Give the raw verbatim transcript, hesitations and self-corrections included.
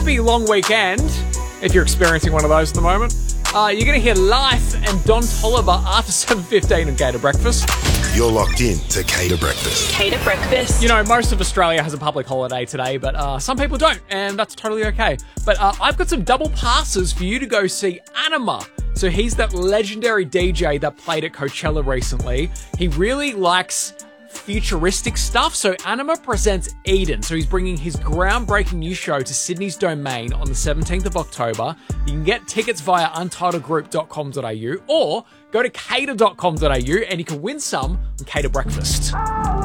happy long weekend, if you're experiencing one of those at the moment. Uh, you're going to hear Life and Don Toliver after seven fifteen on Gator Breakfast. You're locked in to Gator Breakfast. Gator Breakfast. You know, most of Australia has a public holiday today, but uh, some people don't, and that's totally okay. But uh, I've got some double passes for you to go see Anima. So he's that legendary D J that played at Coachella recently. He really likes futuristic stuff, so Anima presents Eden. So he's bringing his groundbreaking new show to Sydney's Domain on the seventeenth of October. You can get tickets via untitled group dot com dot a u or go to cater dot com dot a u and you can win some on Cater Breakfast.